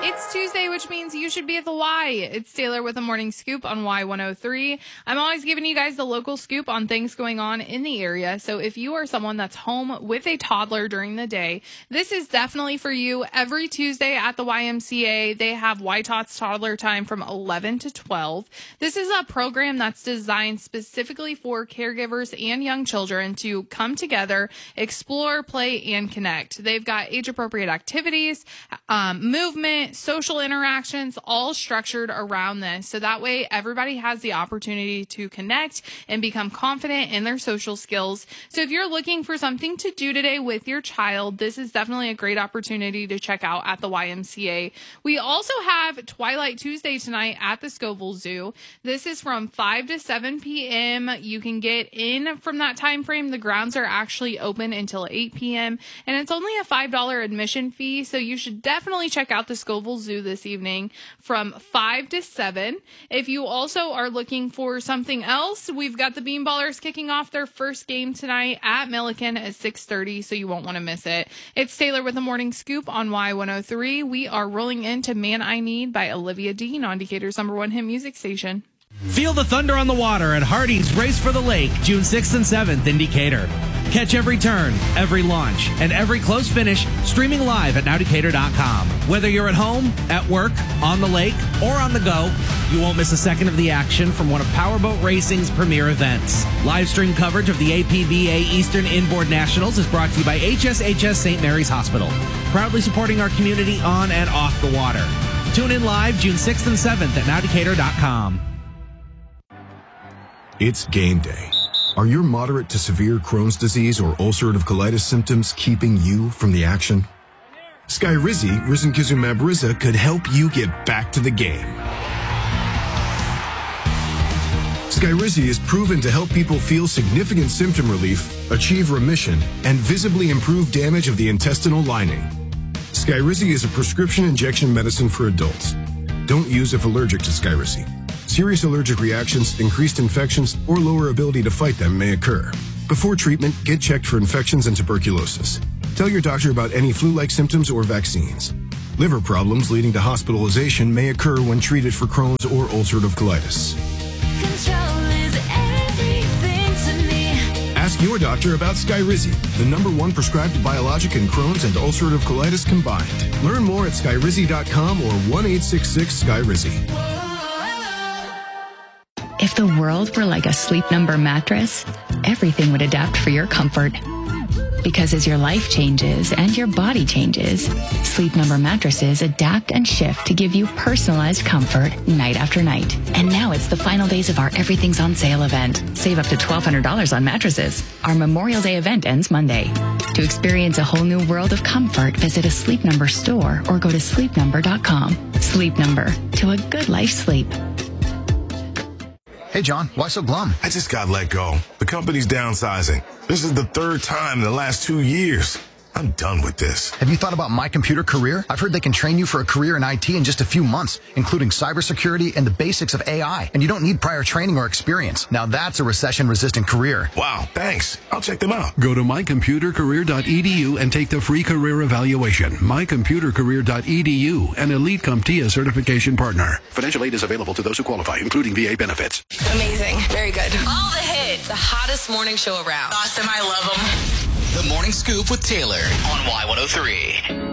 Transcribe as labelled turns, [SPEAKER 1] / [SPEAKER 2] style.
[SPEAKER 1] It's Tuesday, which means you should be at the Y. It's Taylor with a morning scoop on Y103. I'm always giving you guys the local scoop on things going on in the area. So if you are someone that's home with a toddler during the day, this is definitely for you. Every Tuesday at the YMCA, they have Y-Tots Toddler Time from 11 to 12. This is a program that's designed specifically for caregivers and young children to come together, explore, play, and connect. They've got age-appropriate activities, movement, social interactions, all structured around this. So that way everybody has the opportunity to connect and become confident in their social skills. So if you're looking for something to do today with your child, this is definitely a great opportunity to check out at the YMCA. We also have Twilight Tuesday tonight at the Scoville Zoo. This is from 5 to 7 p.m. You can get in from that time frame. The grounds are actually open until 8 p.m. and it's only a $5 admission fee. So you should definitely check out the Scoville Zoo this evening from 5 to 7. If you also are looking for something else, we've got the Beanballers kicking off their first game tonight at Milliken at 6:30, so you won't want to miss it. It's Taylor with the Morning Scoop on Y103. We are rolling into Man I Need by Olivia Dean on Decatur's #1 hit music station.
[SPEAKER 2] Feel the thunder on the water at Hardy's Race for the Lake, June 6th and 7th in Decatur. Catch every turn, every launch, and every close finish streaming live at nowdecatur.com. Whether you're at home, at work, on the lake, or on the go, you won't miss a second of the action from one of Powerboat Racing's premier events. Live stream coverage of the APBA Eastern Inboard Nationals is brought to you by HSHS St. Mary's Hospital, proudly supporting our community on and off the water. Tune in live June 6th and 7th at nowdecatur.com.
[SPEAKER 3] It's game day. Are your moderate to severe Crohn's disease or ulcerative colitis symptoms keeping you from the action? Skyrizi, risankizumab Riza, could help you get back to the game. Skyrizi is proven to help people feel significant symptom relief, achieve remission, and visibly improve damage of the intestinal lining. Skyrizi is a prescription injection medicine for adults. Don't use if allergic to Skyrizi. Serious allergic reactions, increased infections, or lower ability to fight them may occur. Before treatment, get checked for infections and tuberculosis. Tell your doctor about any flu-like symptoms or vaccines. Liver problems leading to hospitalization may occur when treated for Crohn's or ulcerative colitis.
[SPEAKER 4] Control is everything to me.
[SPEAKER 3] Ask your doctor about Skyrizi, the #1 prescribed biologic in Crohn's and ulcerative colitis combined. Learn more at skyrizi.com or 1-866-SKYRIZI.
[SPEAKER 5] If the world were like a Sleep Number mattress, everything would adapt for your comfort. Because as your life changes and your body changes, Sleep Number mattresses adapt and shift to give you personalized comfort night after night. And now it's the final days of our Everything's on Sale event. Save up to $1,200 on mattresses. Our Memorial Day event ends Monday. To experience a whole new world of comfort, visit a Sleep Number store or go to sleepnumber.com. Sleep Number, to a good life sleep.
[SPEAKER 6] Hey, John, why so glum?
[SPEAKER 7] I just got let go. The company's downsizing. This is the 3rd time in the last 2 years. I'm done with this.
[SPEAKER 6] Have you thought about My Computer Career? I've heard they can train you for a career in IT in just a few months, including cybersecurity and the basics of AI. And you don't need prior training or experience. Now that's a recession-resistant career.
[SPEAKER 7] Wow, thanks. I'll check them out.
[SPEAKER 8] Go to mycomputercareer.edu and take the free career evaluation. mycomputercareer.edu, an Elite CompTIA certification partner. Financial aid is available to those who qualify, including VA benefits.
[SPEAKER 9] Amazing. Very good. All the hits. The hottest morning show around. Awesome. I love them.
[SPEAKER 10] The Morning Scoop with Taylor on Y103.